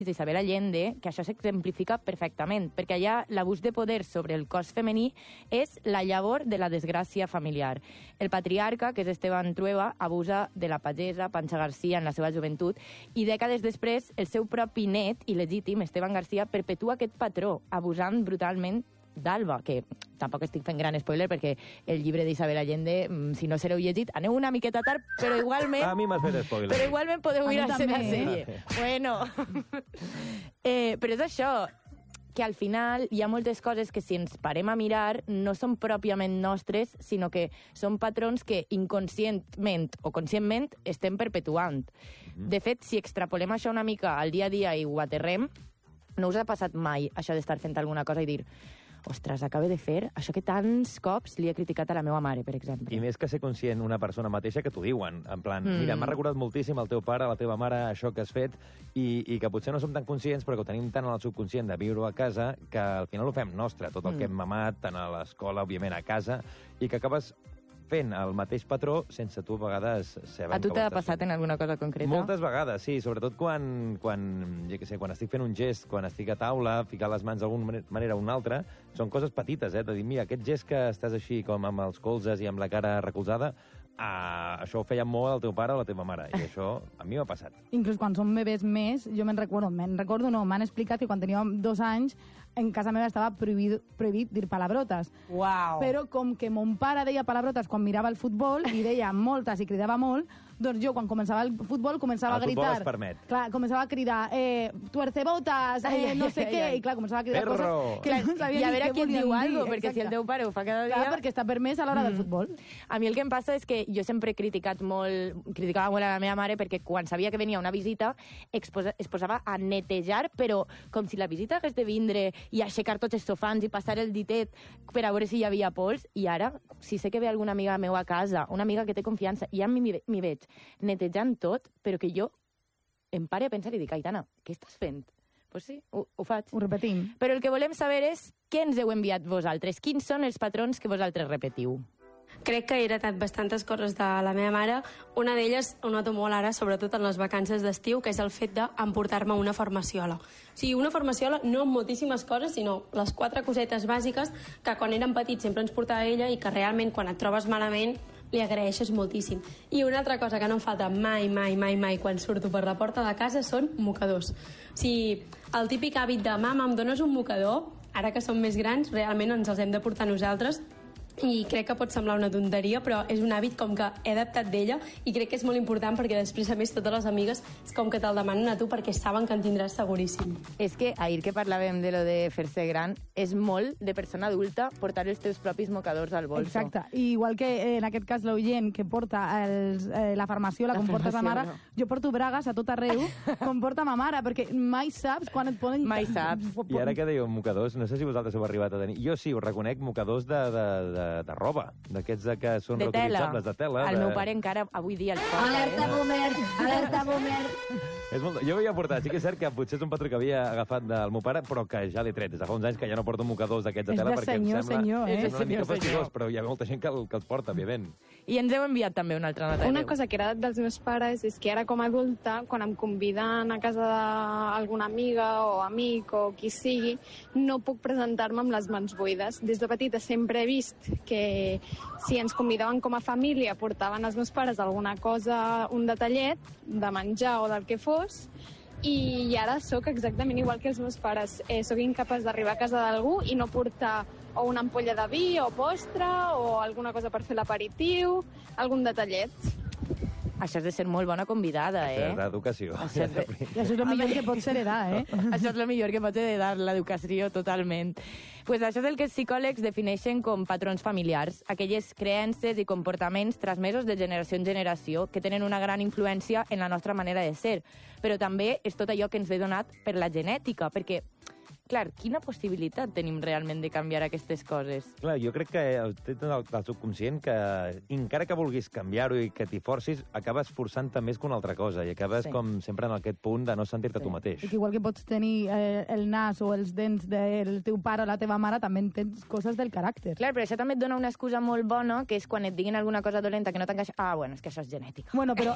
d'Isabel Allende, que això s'exemplifica perfectament, perquè allà l'abús de poder sobre el cos femení és la llavor de la desgràcia familiar. El patriarca, que és Esteban Trueba, abusa de la pagesa Panxa Garcia en la seva joventut i dècades després el seu propi net il·legítim, Esteban Garcia, perpetua aquest patró, abusant brutalment d'Alba, que tampoc estic fent gran spoiler perquè el llibre d'Isabel Allende, si no sereu llegit, aneu una miqueta tard, però igualment... A mi m'has fet spoiler. Però igualment podeu ir a ser la sèrie. Bueno. Però és això, que al final hi ha moltes coses que si ens parem a mirar no són pròpiament nostres, sinó que són patrons que inconscientment o conscientment estem perpetuant. De fet, si extrapolem això una mica al dia a dia i ho aterrem, no us ha passat mai això d'estar fent alguna cosa i dir ostres, acabo de fer això que tants cops li he criticat a la meva mare, per exemple. I més que ser conscient una persona mateixa que t'ho diuen. En plan, mira, m'ha recordat moltíssim el teu pare, la teva mare, això que has fet, i que potser no som tan conscients, però que ho tenim tant en el subconscient de viure a casa, que al final ho fem nostre, tot el que hem mamat, tant a l'escola, òbviament, a casa, i que acabes fent el mateix patró sense tu a vegades saber... A tu t'ha passat en alguna cosa concreta? Moltes vegades, sí, sobretot quan jo què sé, quan estic fent un gest, quan estic a taula, ficar les mans d'alguna manera o una altra, són coses petites, de dir, mira, aquest gest que estàs així com amb els colzes i amb la cara recolzada, això ho feia molt el teu pare o la teva mare, i això a mi m'ha passat. Inclús quan som bebès més, jo m'han explicat que quan teníem 2 anys en casa meva estava prohibit dir palabrotes. Uau! Però com que mon pare deia palabrotes quan mirava el futbol, i deia moltes i cridava molt, doncs jo quan començava el futbol començava a gritar. El futbol es permet. Clar, començava a cridar tuercebotas, no sé què, i clar, començava a cridar coses que no sabia i a veure qui et diu alguna cosa, perquè exacte. si el teu pare ho fa cada dia... Clar, perquè està permès a l'hora del futbol. A mi el que em passa és que jo sempre he criticava molt a la meva mare perquè quan sabia que venia una visita es posava a netejar, però com si la visita hagués de vindre i aixecar tots els sofans i passar el ditet per a veure si hi havia pols, i ara, si sé que ve alguna amiga meva a casa, una amiga que té confiança, i ja m'hi veig netejant tot, però que jo em pare a pensar i dic, Aitana, què estàs fent? Pues sí, ho faig. Ho repetim. Però el que volem saber és què ens heu enviat vosaltres, quins són els patrons que vosaltres repetiu. Crec que he heretat bastantes coses de la meva mare. Una d'elles, ho noto molt ara, sobretot en les vacances d'estiu, que és el fet d'emportar-me una farmaciola. O sigui, una farmaciola no amb moltíssimes coses, sinó les 4 cosetes bàsiques que quan érem petits sempre ens portava ella i que realment quan et trobes malament li agraeixes moltíssim. I una altra cosa que no em falta mai quan surto per la porta de casa són mocadors. O sigui, el típic hàbit de mama, em dones un mocador, ara que som més grans, realment ens els hem de portar nosaltres, i crec que pot semblar una tonteria, però és un hàbit com que he adaptat d'ella i crec que és molt important perquè després, a més, totes les amigues és com que te'l demanen a tu perquè saben que en tindràs seguríssim. És que ahir que parlàvem de lo de fer-se gran, és molt de persona adulta portar els teus propis mocadors al bolso. Exacte. I igual que en aquest cas l'oient que porta la farmaciola com porta sa mare, jo porto bragues a tot arreu com porta ma mare, perquè mai saps quan et poden... Mai saps. I ara que dèieu mocadors, no sé si vosaltres heu arribat a tenir... Jo sí, ho reconec, mocadors de roba, d'aquests que són reutilitzables, de tela. El meu pare encara avui dia els porta. Alerta boomer, alerta boomer. Jo havia portat, sí que és cert que potser és un patró que havia agafat del meu pare, però que ja l'he tret. Des de fa uns anys que ja no porto mocadors d'aquests de tela perquè em sembla una mica fastigós, però hi ha molta gent que els porta, òbviament. I ens heu enviat també una altra nota. Una cosa que he heredat dels meus pares és que ara com a adulta, quan em conviden a casa d'alguna amiga o amic o qui sigui, no puc presentar-me amb les mans buides. Des de petita sempre he vist que si ens convidaven com a família portaven els meus pares alguna cosa, un detallet de menjar o del que fos, i ara sóc exactament igual que els meus pares. Sóc incapaç d'arribar a casa d'algú i no portar o una ampolla de vi o postre o alguna cosa per fer l'aperitiu, algun detallet. Això és de ser molt bona convidada, Això és d'educació. Això és el millor que pots heredar, Això és el millor que pots heredar, l'educació, totalment. Pues això és el que els psicòlegs defineixen com patrons familiars, aquelles creences i comportaments transmesos de generació en generació que tenen una gran influència en la nostra manera de ser. Però també és tot allò que ens ve donat per la genètica, perquè clar, quina possibilitat tenim realment de canviar aquestes coses? Clar, jo crec que té el subconscient que encara que vulguis canviar-ho i que t'hi forcis, acabes forçant-te més que una altra cosa i acabes com sempre en aquest punt de no sentir-te tu mateix. I que igual que pots tenir el nas o els dents del teu pare o la teva mare, també tens coses del caràcter. Clar, però això també et dona una excusa molt bona, que és quan et diguin alguna cosa dolenta que no t'encaixa. Ah, bueno, és que això és genètica. Bueno, però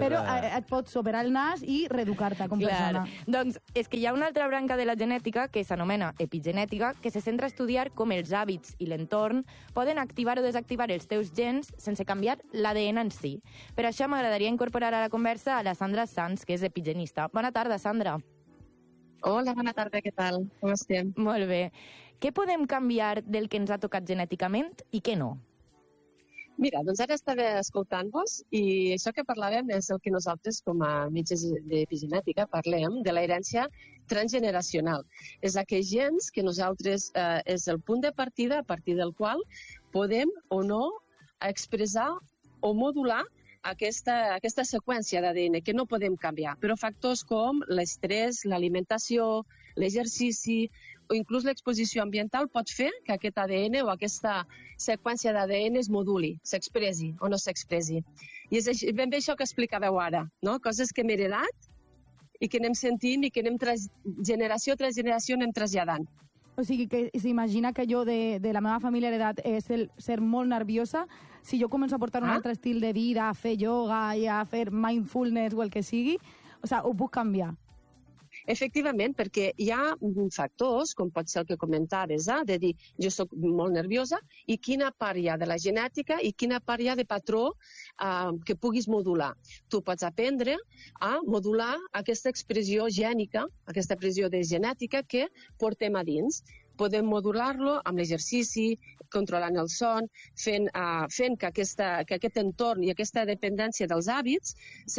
et pots operar el nas i reeducar-te com persona. Doncs és que hi ha una altra branca de la genètica que s'anomena epigenètica, que se centra a estudiar com els hàbits i l'entorn poden activar o desactivar els teus gens sense canviar l'ADN en si. Per això m'agradaria incorporar a la conversa a la Sandra Sanz, que és epigenista. Bona tarda, Sandra. Hola, bona tarda, què tal? Com estem? Molt bé. Què podem canviar del que ens ha tocat genèticament i què no? Mira, doncs ara estava escoltant-vos i això que parlàvem és el que nosaltres, com a metges d'epigenètica, parlem de l'herència transgeneracional. És aquells gens que nosaltres és el punt de partida a partir del qual podem o no expressar o modular aquesta seqüència d'ADN que no podem canviar. Però factors com l'estrès, l'alimentació, l'exercici o inclús l'exposició ambiental pot fer que aquest ADN o aquesta seqüència d'ADN es moduli, s'expressi o no s'expressi. I és ben bé això que explicàveu ara, no? Coses que hem heredat i que anem sentint i que anem generació tras generació anem traslladant. O sigui, que s'imagina que jo de la meva família heredat és el ser molt nerviosa. Si jo començo a portar un altre estil de vida, a fer yoga i a fer mindfulness o el que sigui, o sigui, ho puc canviar. Efectivament, perquè hi ha factors, com pot ser el que comentaves, de dir, jo soc molt nerviosa, i quina part hi ha de la genètica i quina part hi ha de patró que puguis modular. Tu pots aprendre a modular aquesta expressió gènica, aquesta expressió de genètica que portem a dins. Podem modular-lo amb l'exercici, controlant el son, fent que aquest entorn i aquesta dependència dels hàbits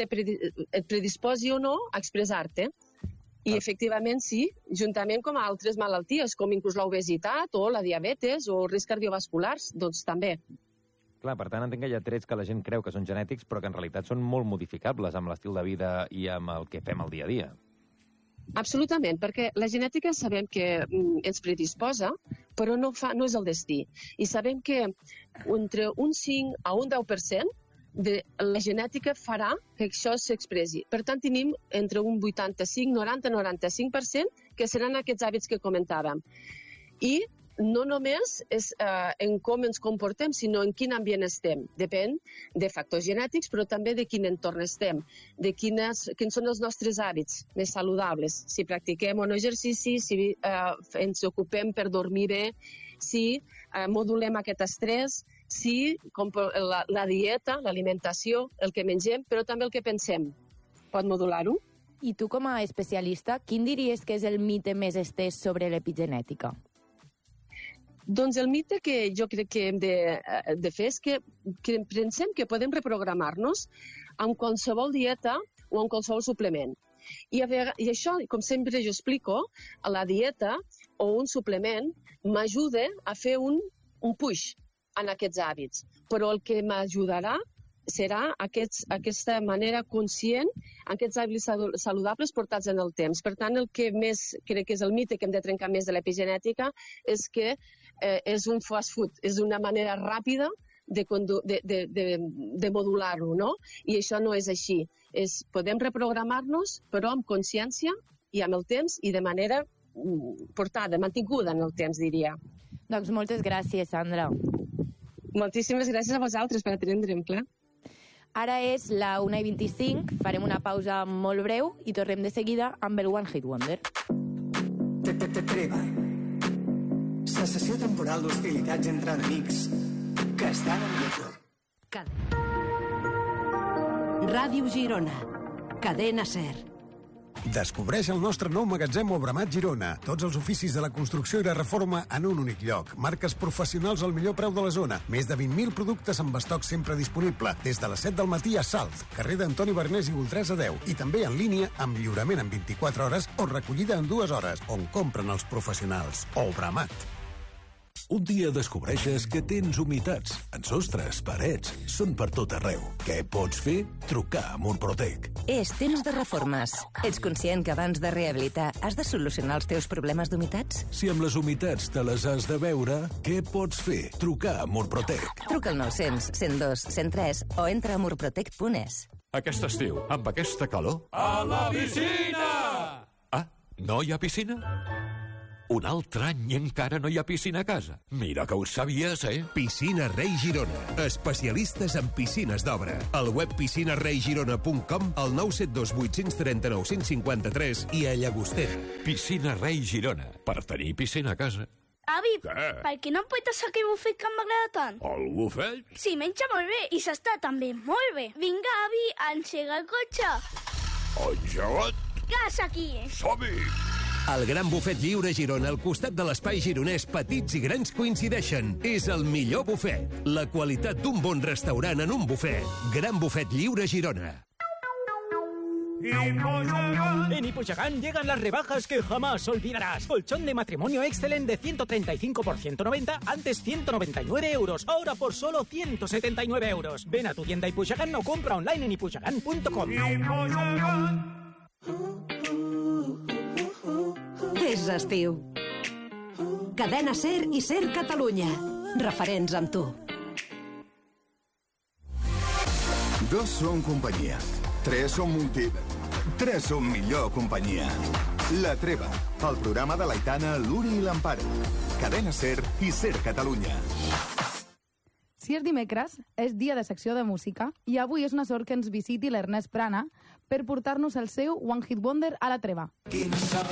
et predisposi o no a expressar-te. I, efectivament, sí, juntament com a altres malalties, com inclús l'obesitat o la diabetes o riscs cardiovasculars, doncs també. Clar, per tant, entenc que hi ha trets que la gent creu que són genètics, però que en realitat són molt modificables amb l'estil de vida i amb el que fem al dia a dia. Absolutament, perquè la genètica sabem que ens predisposa, però no és el destí. I sabem que entre un 5 a un 10% de la genètica farà que això s'expressi. Per tant, tenim entre un 85, 90, 95% que seran aquests hàbits que comentàvem. I no només és en com ens comportem, sinó en quin ambient estem. Depèn de factors genètics, però també de quin entorn estem, de quins són els nostres hàbits més saludables. Si practiquem o no exercici, si ens ocupem per dormir bé, si modulem aquest estrès, si la dieta, l'alimentació, el que mengem, però també el que pensem. Pot modular-ho? I tu, com a especialista, quin diries que és el mite més estès sobre l'epigenètica? Doncs el mite que jo crec que hem de fer és que pensem que podem reprogramar-nos amb qualsevol dieta o amb qualsevol suplement. I això, com sempre jo explico, la dieta o un suplement m'ajuda a fer un push en aquests hàbits, però el que m'ajudarà serà aquesta manera conscient, aquests hàbits saludables portats en el temps. Per tant, el que més crec que és el mite que hem de trencar més de l'epigenètica és que és un fast food, és una manera ràpida de modular-ho, no? I això no és així. Podem reprogramar-nos, però amb consciència i amb el temps i de manera portada, mantinguda en el temps, diria. Doncs moltes gràcies, Sandra. Moltíssimes gràcies a vosaltres per atendre'm, clar. Ara és la 1:25, farem una pausa molt breu i tornem de seguida amb el One Hit Wonder. Treball. Cessació temporal d'hostilitats entre enemics que estan en lloc. Ràdio Girona. Cadena SER. Descobreix el nostre nou magatzem Obramat Girona. Tots els oficis de la construcció i la reforma en un únic lloc. Marques professionals al millor preu de la zona. Més de 20.000 productes amb estoc sempre disponible. Des de les 7 del matí a Salt, carrer d'Antoni Bernés i Voltresa 10. I també en línia amb lliurament en 24 hores o recollida en 2 hores, on compren els professionals. Obramat. Un dia descobreixes que tens humitats en sostres, parets, són per tot arreu. Què pots fer? Trucar a Murprotec. És temps de reformes. Ets conscient que abans de rehabilitar has de solucionar els teus problemes d'humitats? Si amb les humitats te les has de veure, què pots fer? Trucar a Murprotec. Truca al 900 102 103 o entra a murprotec.es. Aquest estiu, amb aquesta calor... A la piscina! Ah, no hi ha piscina? Un altre any i encara no hi ha piscina a casa. Mira que ho sabies, eh? Piscina Rei Girona. Especialistes en piscines d'obra. Al web piscinareigirona.com, al 972 839 153 i a Llagostera. Piscina Rei Girona. Per tenir piscina a casa. Avi, Què? per què no em pots aquell bufet que m'agrada tant? El bufet? Sí, menja molt bé i s'està també molt bé. Vinga, avi, engega el cotxe. Engegat? Gas aquí. Som-hi! El Gran Bufet Lliure Girona, al costat de l'espai gironès, petits i grans coincideixen. És el millor bufet. La qualitat d'un bon restaurant en un bufet. Gran Bufet Lliure Girona. En Ipuchacán llegan las rebajas que jamás olvidarás. Colchón de matrimonio Excellent de 135 por 190, antes 199 euros, ahora por solo 179 euros. Ven a tu tienda Ipuchacán o compra online en ipuchacán.com. És estiu. Cadena SER i SER Catalunya. Referents amb tu. 2 són companyia. 3 són 3 són millor companyia. La Treva, el programa de l'Aitana, l'Uri i l'Empare. Cadena SER i SER Catalunya. Si és dimecres, és dia de secció de música i avui és una sort que ens visiti l'Ernest Prana per portar-nos el seu One Hit Wonder a la Treva.